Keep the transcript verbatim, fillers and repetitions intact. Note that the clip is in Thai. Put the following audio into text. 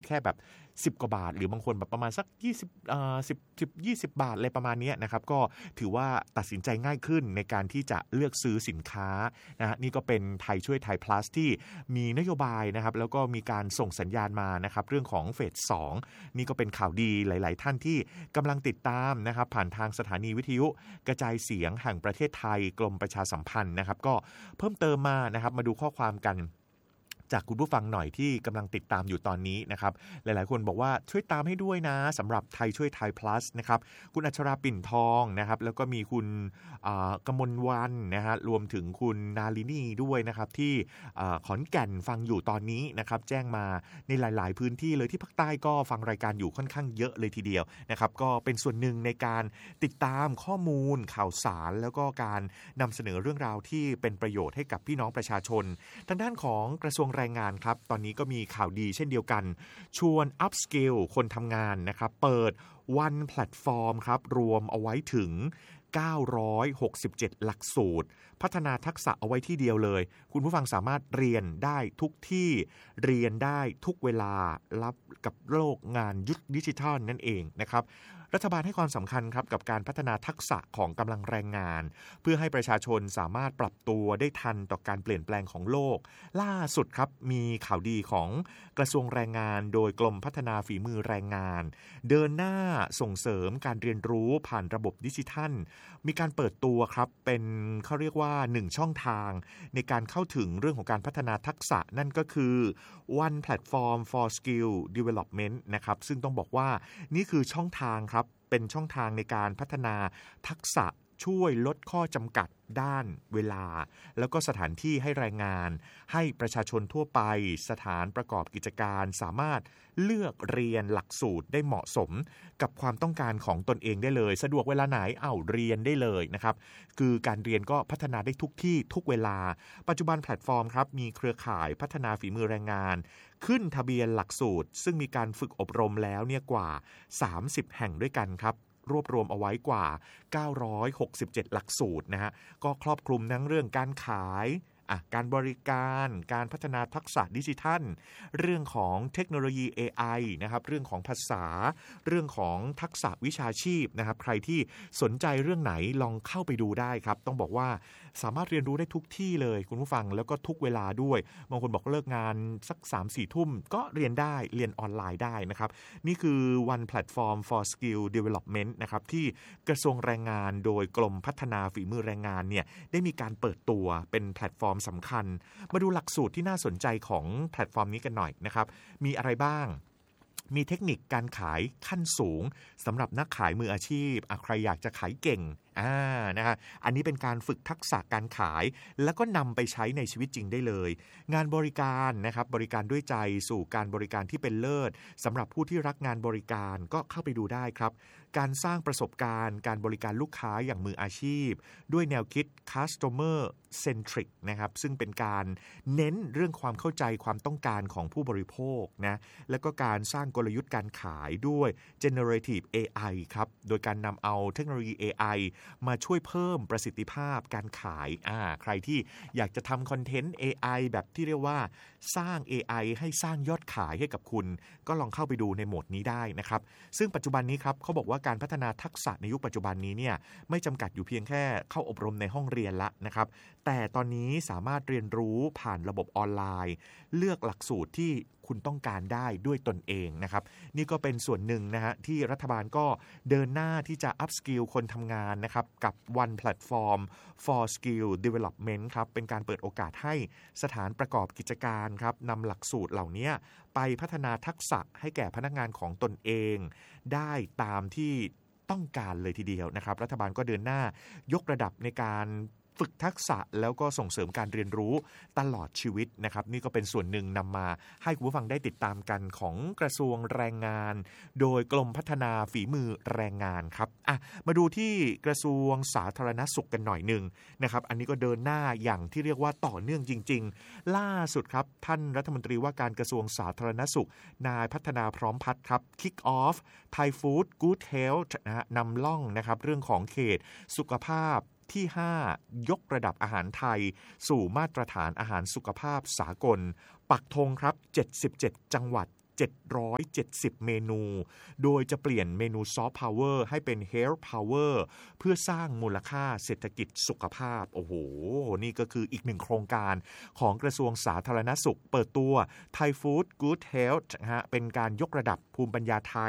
ค่แบบสิบกว่าบาทหรือบางคนแบบประมาณสักยี่สิบเอ่อสิบ สิบ ยี่สิบบาทอะไรประมาณนี้นะครับก็ถือว่าตัดสินใจง่ายขึ้นในการที่จะเลือกซื้อสินค้านะฮะนี่ก็เป็นไทยช่วยไทย plus ที่มีนโยบายนะครับแล้วก็มีการส่งสัญญาณมานะครับเรื่องของเฟสสองนี่ก็เป็นข่าวดีหลายๆท่านที่กำลังติดตามนะครับผ่านทางสถานีวิทยุกระจายเสียงแห่งประเทศไทยกรมประชาสัมพันธ์นะครับก็เพิ่มเติมมานะครับมาดูข้อความกันจากคุณผู้ฟังหน่อยที่กำลังติดตามอยู่ตอนนี้นะครับหลายๆคนบอกว่าช่วยตามให้ด้วยนะสำหรับไทยช่วยไทย plus นะครับคุณอัชราปิ่นทองนะครับแล้วก็มีคุณกมลวันนะฮะรวมถึงคุณนาลินีด้วยนะครับที่ขอนแก่นฟังอยู่ตอนนี้นะครับแจ้งมาในหลายๆพื้นที่เลยที่ภาคใต้ก็ฟังรายการอยู่ค่อนข้างเยอะเลยทีเดียวนะครับก็เป็นส่วนหนึ่งในการติดตามข้อมูลข่าวสารแล้วก็การนำเสนอเรื่องราวที่เป็นประโยชน์ให้กับพี่น้องประชาชนทางด้านของกระทรวงแรงงานครับตอนนี้ก็มีข่าวดีเช่นเดียวกันชวน up skill คนทำงานนะครับเปิด One Platform ครับรวมเอาไว้ถึงเก้าร้อยหกสิบเจ็ดหลักสูตรพัฒนาทักษะเอาไว้ที่เดียวเลยคุณผู้ฟังสามารถเรียนได้ทุกที่เรียนได้ทุกเวลารับกับโลกงานยุคดิจิทัลนั่นเองนะครับรัฐบาลให้ความสำคัญครับกับการพัฒนาทักษะของกำลังแรงงานเพื่อให้ประชาชนสามารถปรับตัวได้ทันต่อการเปลี่ยนแปลงของโลกล่าสุดครับมีข่าวดีของกระทรวงแรงงานโดยกรมพัฒนาฝีมือแรงงานเดินหน้าส่งเสริมการเรียนรู้ผ่านระบบดิจิทัลมีการเปิดตัวครับเป็นเขาเรียกว่าหนึ่งช่องทางในการเข้าถึงเรื่องของการพัฒนาทักษะนั่นก็คือ One Platform for Skill Development นะครับซึ่งต้องบอกว่านี่คือช่องทางครับเป็นช่องทางในการพัฒนาทักษะช่วยลดข้อจำกัดด้านเวลาแล้วก็สถานที่ให้แรงงานให้ประชาชนทั่วไปสถานประกอบกิจการสามารถเลือกเรียนหลักสูตรได้เหมาะสมกับความต้องการของตนเองได้เลยสะดวกเวลาไหนเอ้าเรียนได้เลยนะครับคือการเรียนก็พัฒนาได้ทุกที่ทุกเวลาปัจจุบันแพลตฟอร์มครับมีเครือข่ายพัฒนาฝีมือแรงงานขึ้นทะเบียนหลักสูตรซึ่งมีการฝึกอบรมแล้วเนี่ยกว่าสามสิบแห่งด้วยกันครับรวบรวมเอาไว้กว่าเก้าร้อยหกสิบเจ็ดหลักสูตรนะฮะก็ครอบคลุมทั้งเรื่องการขายอ่ะการบริการการพัฒนาทักษะดิจิทัลเรื่องของเทคโนโลยี เอ ไอ นะครับเรื่องของภาษาเรื่องของทักษะวิชาชีพนะครับใครที่สนใจเรื่องไหนลองเข้าไปดูได้ครับต้องบอกว่าสามารถเรียนรู้ได้ทุกที่เลยคุณผู้ฟังแล้วก็ทุกเวลาด้วยบางคนบอกเลิกงานสัก สามสี่ ทุ่มก็เรียนได้เรียนออนไลน์ได้นะครับนี่คือ One Platform for Skill Development นะครับที่กระทรวงแรงงานโดยกรมพัฒนาฝีมือแรงงานเนี่ยได้มีการเปิดตัวเป็นแพลตฟอร์มสำคัญมาดูหลักสูตรที่น่าสนใจของแพลตฟอร์มนี้กันหน่อยนะครับมีอะไรบ้างมีเทคนิคการขายขั้นสูงสำหรับนักขายมืออาชีพใครอยากจะขายเก่งอ่านะฮะอันนี้เป็นการฝึกทักษะการขายแล้วก็นำไปใช้ในชีวิตจริงได้เลยงานบริการนะครับบริการด้วยใจสู่การบริการที่เป็นเลิศสำหรับผู้ที่รักงานบริการก็เข้าไปดูได้ครับการสร้างประสบการณ์การบริการลูกค้าอย่างมืออาชีพด้วยแนวคิด customer centric นะครับซึ่งเป็นการเน้นเรื่องความเข้าใจความต้องการของผู้บริโภคนะแล้วก็การสร้างกลยุทธ์การขายด้วย generative เอ ไอ ครับโดยการนำเอาเทคโนโลยี เอ ไอ มาช่วยเพิ่มประสิทธิภาพการขายอ่าใครที่อยากจะทำคอนเทนต์ เอ ไอ แบบที่เรียกว่าสร้าง เอ ไอ ให้สร้างยอดขายให้กับคุณก็ลองเข้าไปดูในโหมดนี้ได้นะครับซึ่งปัจจุบันนี้ครับเขาบอกว่าการพัฒนาทักษะในยุคปัจจุบันนี้เนี่ยไม่จำกัดอยู่เพียงแค่เข้าอบรมในห้องเรียนละนะครับแต่ตอนนี้สามารถเรียนรู้ผ่านระบบออนไลน์เลือกหลักสูตรที่คุณต้องการได้ด้วยตนเองนะครับนี่ก็เป็นส่วนหนึ่งนะฮะที่รัฐบาลก็เดินหน้าที่จะ up skill คนทำงานนะครับกับ One Platform for Skill Development ครับเป็นการเปิดโอกาสให้สถานประกอบกิจการครับนำหลักสูตรเหล่านี้ไปพัฒนาทักษะให้แก่พนักงานของตนเองได้ตามที่ต้องการเลยทีเดียวนะครับรัฐบาลก็เดินหน้ายกระดับในการฝึกทักษะแล้วก็ส่งเสริมการเรียนรู้ตลอดชีวิตนะครับนี่ก็เป็นส่วนหนึ่งนำมาให้คุณผู้ฟังได้ติดตามกันของกระทรวงแรงงานโดยกรมพัฒนาฝีมือแรงงานครับอ่ะมาดูที่กระทรวงสาธารณสุขกันหน่อยนึงนะครับอันนี้ก็เดินหน้าอย่างที่เรียกว่าต่อเนื่องจริงๆล่าสุดครับท่านรัฐมนตรีว่าการกระทรวงสาธารณสุขนายพัฒนาพร้อมพัฒน์ครับ Kick Off Thai Food Good Health นะฮะนำล่องนะครับเรื่องของเขตสุขภาพที่ห้ายกระดับอาหารไทยสู่มาตรฐานอาหารสุขภาพสากลปักธงครับเจ็ดสิบเจ็ดจังหวัดเจ็ดร้อยเจ็ดสิบเมนูโดยจะเปลี่ยนเมนูซอฟต์พาวเวอร์ให้เป็นเฮลท์พาวเวอร์เพื่อสร้างมูลค่าเศรษฐกิจสุขภาพโอ้โหนี่ก็คืออีกหนึ่งโครงการของกระทรวงสาธารณสุขเปิดตัว Thai Food Good Health นะฮะเป็นการยกระดับภูมิปัญญาไทย